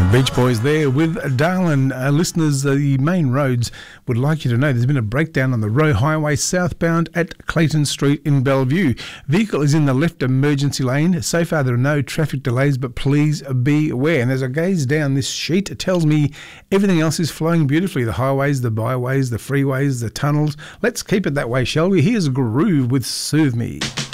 Beach Boys there with Darlin. Listeners, the main roads would like you to know there's been a breakdown on the Roe Highway southbound at Clayton Street in Bellevue. Vehicle is in the left emergency lane. So far there are no traffic delays, but please be aware. And as I gaze down this sheet, it tells me everything else is flowing beautifully. The highways, the byways, the freeways, the tunnels. Let's keep it that way, shall we? Here's Groove with Soothe Me.